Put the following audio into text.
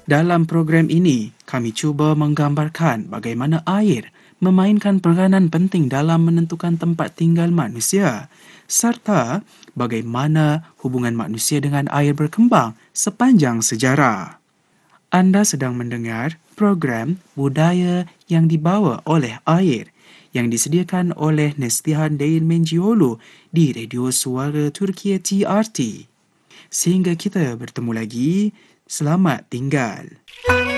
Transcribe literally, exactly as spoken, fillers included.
Dalam program ini, kami cuba menggambarkan bagaimana air memainkan peranan penting dalam menentukan tempat tinggal manusia, serta bagaimana hubungan manusia dengan air berkembang sepanjang sejarah. Anda sedang mendengar program Budaya yang dibawa oleh air yang disediakan oleh Neslihan Değirmencioğlu di Radio Suara Turkiye T R T. Sehingga kita bertemu lagi, selamat tinggal.